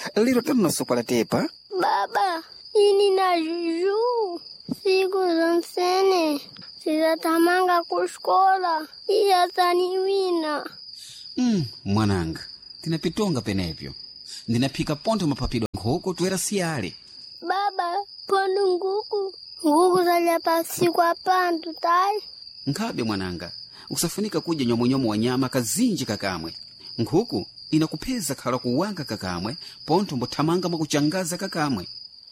Lilo tano sopa la tepa. Baba, ini na juju. Siku zansene. Sizatamanga kuskola. Iya taniwina. Mwananga. Tinapitonga penepyo. Ndinapika ponto mapapido nkoko tuwera siale. Baba, pondo nguku. Nguku zalia pasiku apantu tai. Nkabe mwananga. Usafunika kuja nyomonyomo wa nyama kazinji kakamwe. Nkhuku inakupeza khala kuwanga kakamwe, ponto mbotamanga mwakuchangaza kakamwe.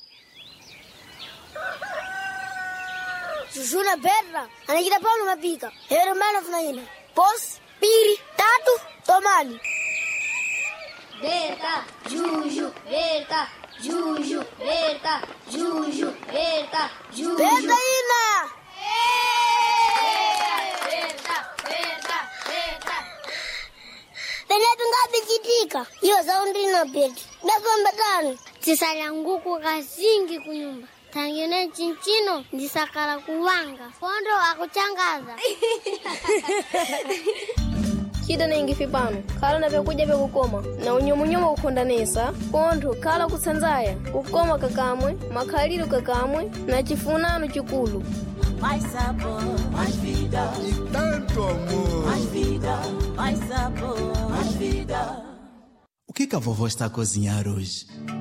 Jujuna berra, anakita pauno mapika. Hero mana funaina. Pos, piri, tatu, tomani. Berta, juju, berta, juju, berta, juju, berta, juju. Berta ina! Penetu ngapi kitika? Iyo saundi na peti. Napamba tano. Tisala nguku kazingi kunyumba. Tangine chinchino ndisakala kuwanga. Pondo akuchangaza. Kida na ingifi pano. Kala na vyakuja vya kukoma. Na unyomunyoma kukondanesa. Pondo kala kusanzaya. Kukoma kakamwe. Makalilu kakamwe. Na chifunano chikulu. Mais sabor, mais vida. E tanto amor. Mais vida, mais sabor, mais vida. O que a vovó está a cozinhar hoje?